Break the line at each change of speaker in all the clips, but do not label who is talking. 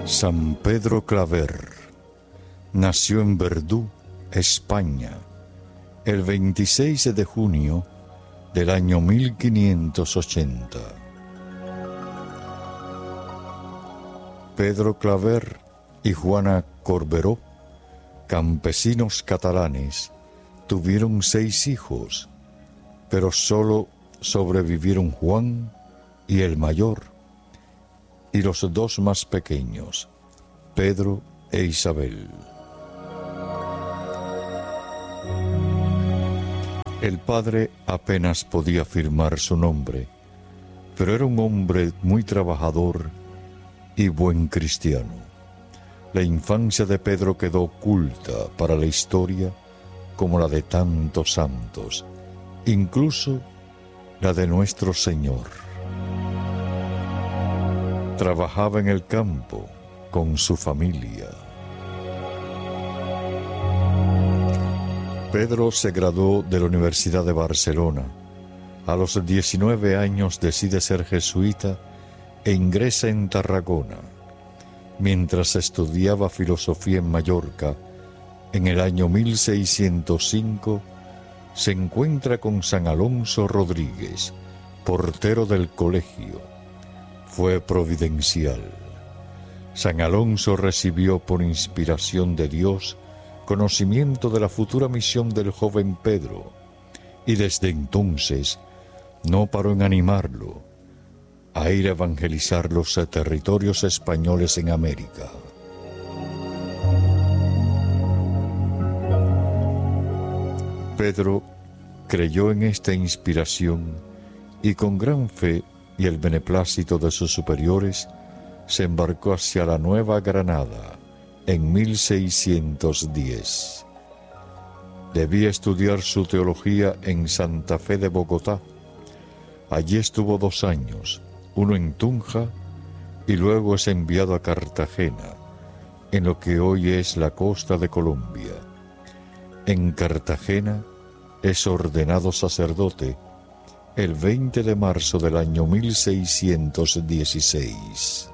San Pedro Claver nació en Verdú, España, el 26 de junio del año 1580. Pedro Claver y Juana Corberó, campesinos catalanes, tuvieron 6 hijos, pero solo sobrevivieron Juan y el mayor, y los 2 más pequeños, Pedro e Isabel. El padre apenas podía firmar su nombre, pero era un hombre muy trabajador y buen cristiano. La infancia de Pedro quedó oculta para la historia como la de tantos santos, incluso la de nuestro Señor. Trabajaba en el campo con su familia. Pedro se graduó de la Universidad de Barcelona. A los 19 años decide ser jesuita e ingresa en Tarragona. Mientras estudiaba filosofía en Mallorca, en el año 1605, se encuentra con San Alonso Rodríguez, portero del colegio. Fue providencial. San Alonso recibió por inspiración de Dios conocimiento de la futura misión del joven Pedro, y desde entonces no paró en animarlo a ir a evangelizar los territorios españoles en América. Pedro creyó en esta inspiración y con gran fe y el beneplácito de sus superiores se embarcó hacia la Nueva Granada en 1610. Debía estudiar su teología en Santa Fe de Bogotá. Allí estuvo 2 años, uno en Tunja y luego es enviado a Cartagena, en lo que hoy es la costa de Colombia. En Cartagena es ordenado sacerdote el 20 de marzo del año 1616.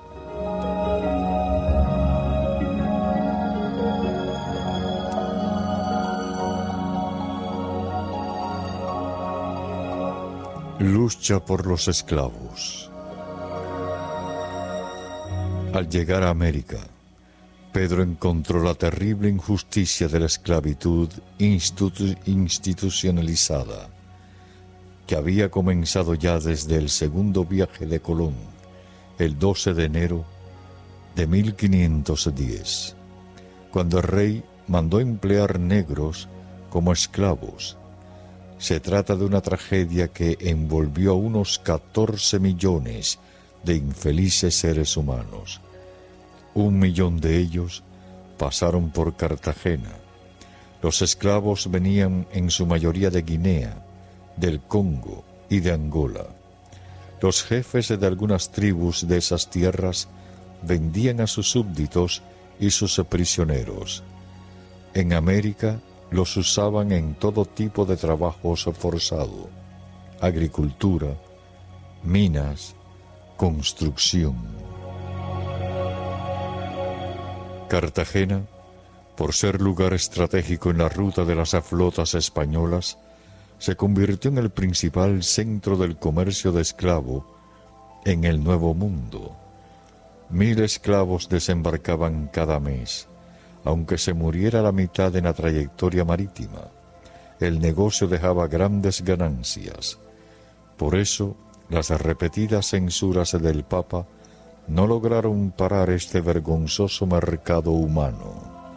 Lucha por los esclavos. Al llegar a América, Pedro encontró la terrible injusticia de la esclavitud institucionalizada, que había comenzado ya desde el segundo viaje de Colón, el 12 de enero de 1510, cuando el rey mandó emplear negros como esclavos. Se trata de una tragedia que envolvió a unos 14 millones de infelices seres humanos. 1 millón de ellos pasaron por Cartagena. Los esclavos venían en su mayoría de Guinea, del Congo y de Angola. Los jefes de algunas tribus de esas tierras vendían a sus súbditos y sus prisioneros. En América los usaban en todo tipo de trabajos forzados: agricultura, minas, construcción. Cartagena, por ser lugar estratégico en la ruta de las flotas españolas, se convirtió en el principal centro del comercio de esclavo en el Nuevo Mundo. 1000 esclavos desembarcaban cada mes. Aunque se muriera la mitad en la trayectoria marítima, el negocio dejaba grandes ganancias. Por eso, las repetidas censuras del Papa no lograron parar este vergonzoso mercado humano.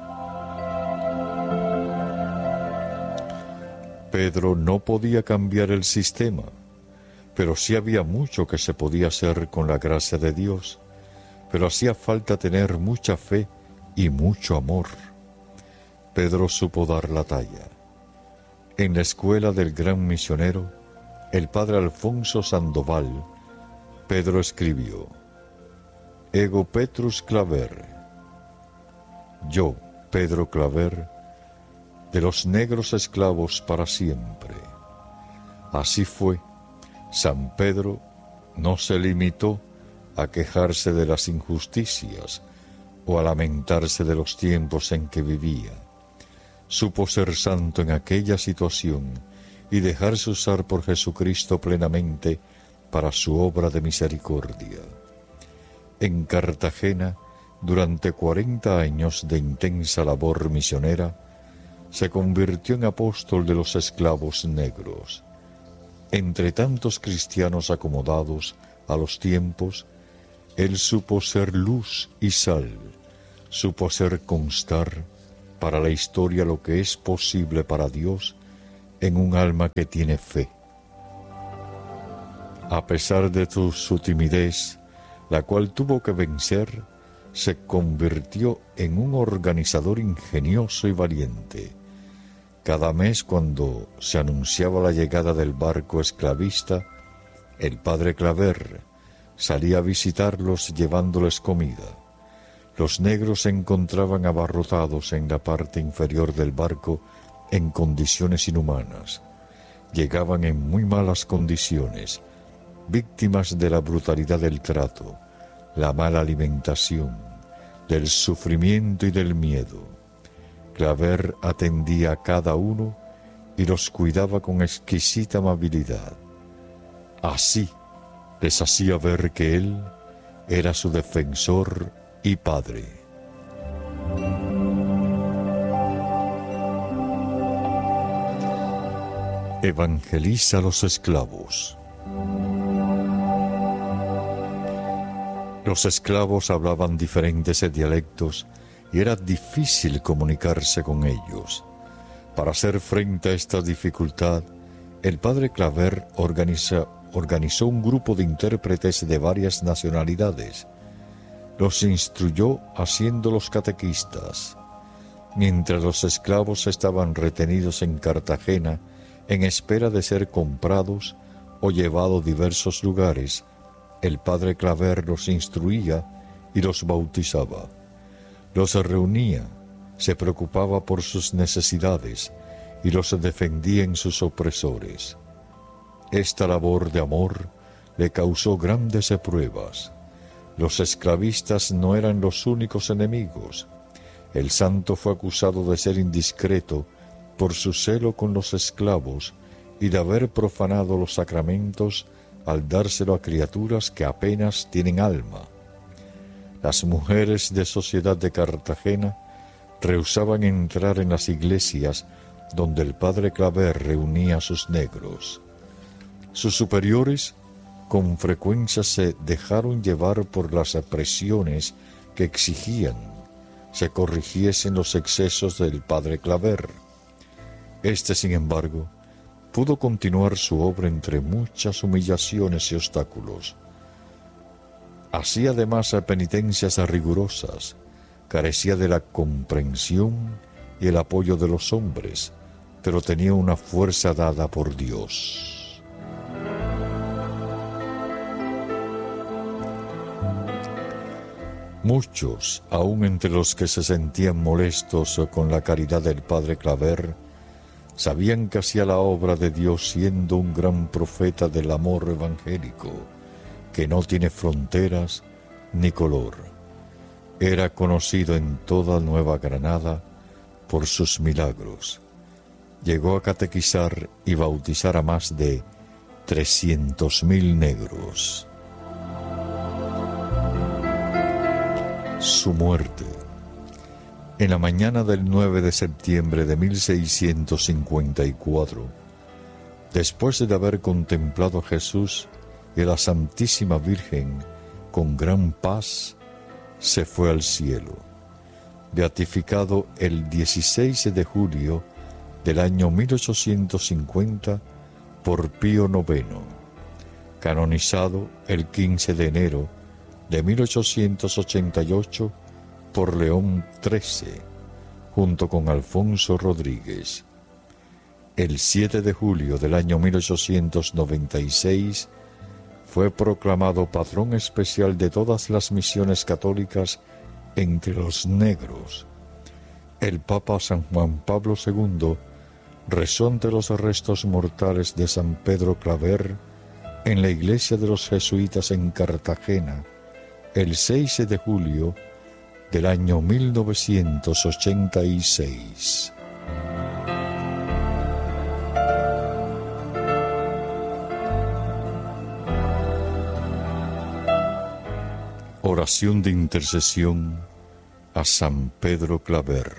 Pedro no podía cambiar el sistema, pero sí había mucho que se podía hacer con la gracia de Dios, pero hacía falta tener mucha fe y mucho amor. Pedro supo dar la talla. En la escuela del gran misionero, el padre Alfonso Sandoval, Pedro escribió: Ego Petrus Claver, yo, Pedro Claver, de los negros esclavos para siempre. Así fue. San Pedro no se limitó a quejarse de las injusticias, o a lamentarse de los tiempos en que vivía. Supo ser santo en aquella situación y dejarse usar por Jesucristo plenamente para su obra de misericordia. En Cartagena, durante 40 años de intensa labor misionera, se convirtió en apóstol de los esclavos negros. Entre tantos cristianos acomodados a los tiempos, él supo ser luz y sal, supo hacer constar para la historia lo que es posible para Dios en un alma que tiene fe. A pesar de su timidez, la cual tuvo que vencer, se convirtió en un organizador ingenioso y valiente. Cada mes, cuando se anunciaba la llegada del barco esclavista, el padre Claver salía a visitarlos llevándoles comida. Los negros se encontraban abarrotados en la parte inferior del barco en condiciones inhumanas. Llegaban en muy malas condiciones, víctimas de la brutalidad del trato, la mala alimentación, del sufrimiento y del miedo. Claver atendía a cada uno y los cuidaba con exquisita amabilidad. Así les hacía ver que él era su defensor y padre. Evangeliza a los esclavos. Los esclavos hablaban diferentes dialectos y era difícil comunicarse con ellos. Para hacer frente a esta dificultad, el padre Claver organizó un grupo de intérpretes de varias nacionalidades. Los instruyó haciéndolos catequistas. Mientras los esclavos estaban retenidos en Cartagena en espera de ser comprados o llevados a diversos lugares, el padre Claver los instruía y los bautizaba. Los reunía, se preocupaba por sus necesidades y los defendía en sus opresores. Esta labor de amor le causó grandes pruebas. Los esclavistas no eran los únicos enemigos. El santo fue acusado de ser indiscreto por su celo con los esclavos y de haber profanado los sacramentos al dárselo a criaturas que apenas tienen alma. Las mujeres de sociedad de Cartagena rehusaban entrar en las iglesias donde el padre Claver reunía a sus negros. Sus superiores con frecuencia se dejaron llevar por las presiones que exigían se corrigiesen los excesos del padre Claver. Este, sin embargo, pudo continuar su obra entre muchas humillaciones y obstáculos. Hacía además penitencias rigurosas, carecía de la comprensión y el apoyo de los hombres, pero tenía una fuerza dada por Dios. Muchos, aun entre los que se sentían molestos con la caridad del padre Claver, sabían que hacía la obra de Dios siendo un gran profeta del amor evangélico, que no tiene fronteras ni color. Era conocido en toda Nueva Granada por sus milagros. Llegó a catequizar y bautizar a más de 300.000 negros. Su muerte. En la mañana del 9 de septiembre de 1654, después de haber contemplado a Jesús y a la Santísima Virgen con gran paz, se fue al cielo, beatificado el 16 de julio del año 1850 por Pío IX, canonizado el 15 de enero de 1888 por León XIII, junto con Alfonso Rodríguez. El 7 de julio del año 1896 fue proclamado patrón especial de todas las misiones católicas entre los negros. El Papa San Juan Pablo II rezó ante los restos mortales de San Pedro Claver en la iglesia de los jesuitas en Cartagena el 6 de julio del año 1986. Oración de intercesión a San Pedro Claver.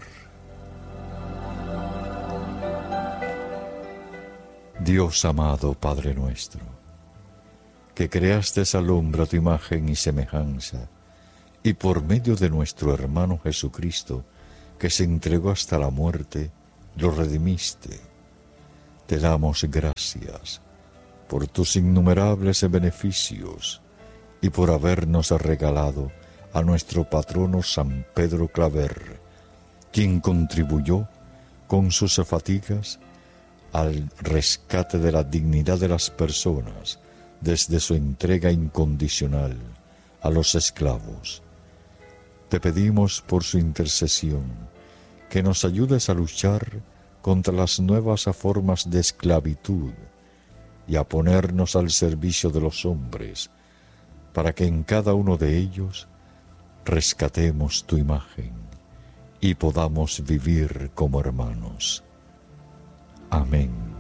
Dios amado, Padre nuestro, que creaste al hombre a tu imagen y semejanza, y por medio de nuestro hermano Jesucristo, que se entregó hasta la muerte, lo redimiste. Te damos gracias por tus innumerables beneficios y por habernos regalado a nuestro patrono San Pedro Claver, quien contribuyó con sus fatigas al rescate de la dignidad de las personas desde su entrega incondicional a los esclavos. Te pedimos por su intercesión que nos ayudes a luchar contra las nuevas formas de esclavitud y a ponernos al servicio de los hombres, para que en cada uno de ellos rescatemos tu imagen y podamos vivir como hermanos. Amén.